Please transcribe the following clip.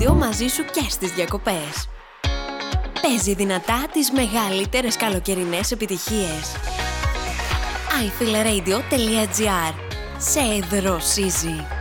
Radio μαζί σου και στις διακοπές. Παίζει δυνατά τις μεγαλύτερες καλοκαιρινές επιτυχίες. iFeelRadio.gr. Σε δροσίζει.